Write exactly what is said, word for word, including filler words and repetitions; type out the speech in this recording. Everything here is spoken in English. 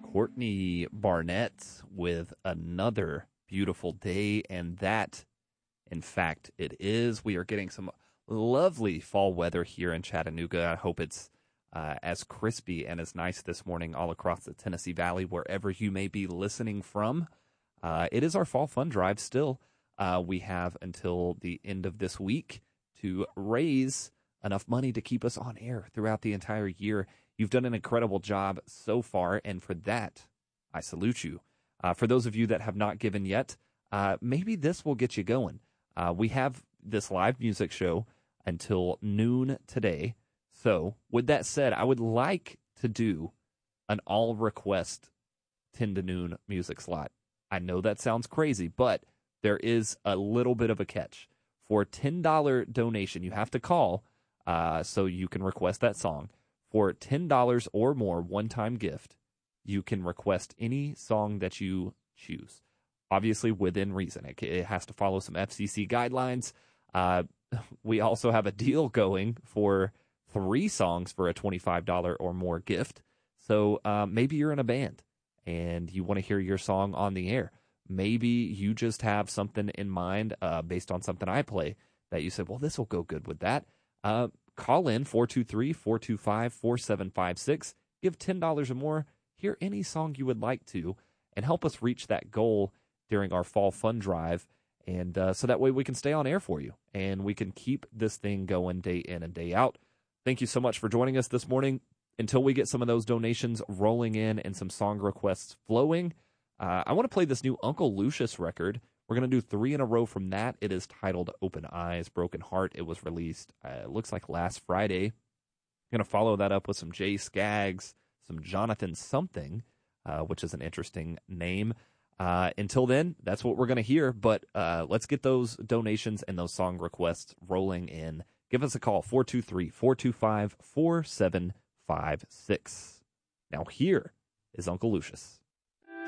Courtney Barnett with Another Beautiful Day, and that, in fact, it is. We are getting some lovely fall weather here in Chattanooga. I hope it's uh, as crispy and as nice this morning all across the Tennessee Valley, wherever you may be listening from. Uh, it is our Fall Fun Drive still. Uh, we have until the end of this week to raise enough money to keep us on air throughout the entire year. You've done an incredible job so far, and for that, I salute you. Uh, for those of you that have not given yet, uh, maybe this will get you going. Uh, we have this live music show until noon today. So, with that said, I would like to do an all-request ten to noon music slot. I know that sounds crazy, but there is a little bit of a catch. For a ten dollars donation, you have to call uh, so you can request that song. For ten dollars or more one-time gift, you can request any song that you choose. Obviously, within reason. It, it has to follow some F C C guidelines. Uh, we also have a deal going for three songs for a twenty-five dollars or more gift. So uh, maybe you're in a band and you want to hear your song on the air. Maybe you just have something in mind uh, based on something I play that you said, well, this will go good with that. Uh, call in four two three, four two five, four seven five six. Give ten dollars or more. Hear any song you would like to and help us reach that goal during our Fall Fun Drive. And uh, so that way we can stay on air for you and we can keep this thing going day in and day out. Thank you so much for joining us this morning. Until we get some of those donations rolling in and some song requests flowing, uh, I want to play this new Uncle Lucius record. We're going to do three in a row from that. It is titled Open Eyes, Broken Heart. It was released, uh, it looks like last Friday. I'm going to follow that up with some Jay Skaggs, some Jonathan Something, uh, which is an interesting name. Uh, until then, that's what we're going to hear. But uh, let's get those donations and those song requests rolling in. Give us a call, four two three, four two five, four seven five six. Now here is Uncle Lucius.